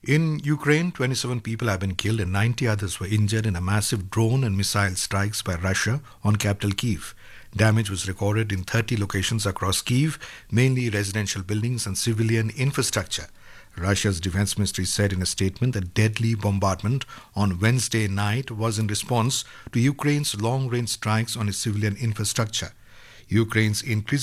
In Ukraine, 27 people have been killed and 90 others were injured in a massive drone and missile strikes by Russia on capital Kyiv. Damage was recorded in 30 locations across Kyiv, mainly residential buildings and civilian infrastructure. Russia's defense ministry said in a statement that deadly bombardment on Wednesday night was in response to Ukraine's long-range strikes on its civilian infrastructure. Ukraine's increasing